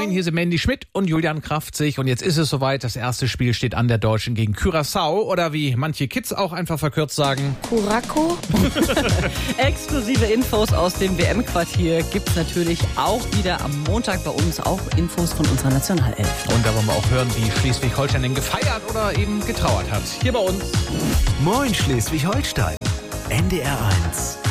Moin, hier sind Mandy Schmidt und Julian Kraftzig. Und jetzt ist es soweit, das erste Spiel steht an, der Deutschen gegen Curaçao. Oder wie manche Kids auch einfach verkürzt sagen, Curacao. Exklusive Infos aus dem WM-Quartier gibt's natürlich auch wieder am Montag bei uns. Auch Infos von unserer Nationalelf. und da wollen wir auch hören, wie Schleswig-Holstein denn gefeiert oder eben getrauert hat. Hier bei uns. Moin Schleswig-Holstein. NDR 1.